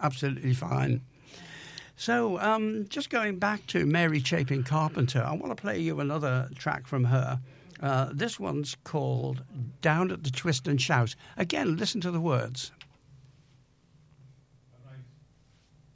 absolutely fine. So, just going back to Mary Chapin Carpenter, I want to play you another track from her. This one's called Down at the Twist and Shout. Again, listen to the words.